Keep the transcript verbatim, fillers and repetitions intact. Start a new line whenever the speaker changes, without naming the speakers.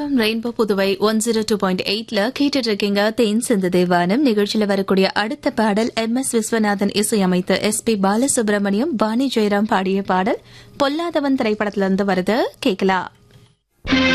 FM rainbow Puduvai one zero two point எயிட்ல கேட்டுட்டு இருக்கீங்க தேன் சிந்து தேவானம் நிகழ்ச்சியில வரக்கூடிய அடுத்த பாடல் எம் எஸ் விஸ்வநாதன் இசையமைத்த எஸ் பி பாலசுப்ரமணியம் வாணி ஜெயராம் பாடிய பாடல் பொல்லாதவன் திரைப்படத்திலிருந்து வருது கேட்கலாம்.